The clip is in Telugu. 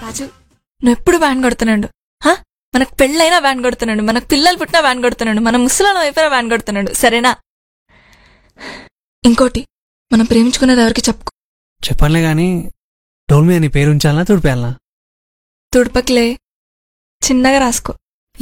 రాజు నువ్వు ఎప్పుడు వ్యాన్ కొడుతున్నాడు. మనకు పెళ్ళైనా వ్యాన్ కొడుతున్నాడు, మనకు పిల్లలు పుట్టినా వ్యాన్ కొడుతున్నాడు, మన ముసలాళ్ళం అయిపోయినా వ్యాన్ కొడుతున్నాడు. సరేనా? ఇంకోటి, మనం ప్రేమించుకునేది ఎవరికి చెప్పుకో. చెప్పనులే గాని డోల్ మీద నీ పేరు ఉంచాలనా తుడిపేయాలనా? తుడపకిలే, చిన్నగా రాసుకో.